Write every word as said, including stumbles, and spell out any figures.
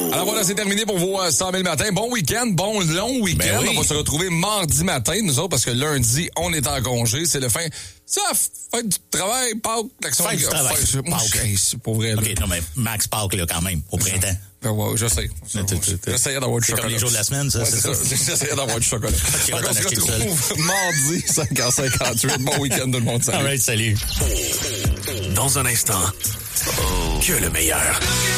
Alors voilà, c'est terminé pour vos euh, cent mille matins. Bon week-end, bon long week-end. Ben oui. On va se retrouver mardi matin, nous autres, parce que lundi, on est en congé. C'est le fin... Ça, fête du travail, Pâques, l'action... Fête du travail, Fête- Moi, Pâques. je- c'est pour vrai, là. OK, non, mais Max Pâques, là, quand même, au printemps. Ben ouais, je sais. J'essayais d'avoir du C'est chocolat. comme les jours de la semaine, ça, Ouais, c'est ça? J'essayais d'avoir du chocolat. Ok, Donc, va t'en on se acheter tout seul. retrouve mardi, cinq heures cinquante-huit. Bon week-end, tout le monde. Salut. All right, salut. Dans un instant, que le meilleur.